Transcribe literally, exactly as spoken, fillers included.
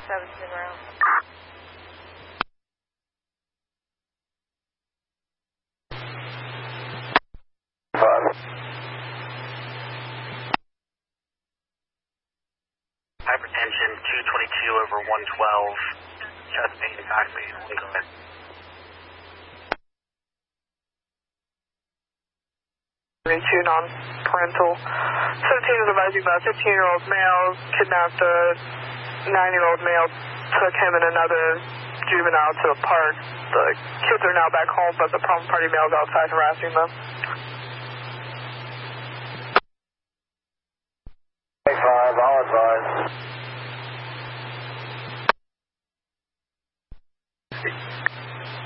seventeen round. Hypertension two twenty-two over one twelve. Chest pain and back pain. Go ahead. Two non-parental. seventeen is advising about a fifteen-year-old male kidnapped a nine-year-old male, took him and another juvenile to a park. The kids are now back home, but the problem party male is outside harassing them.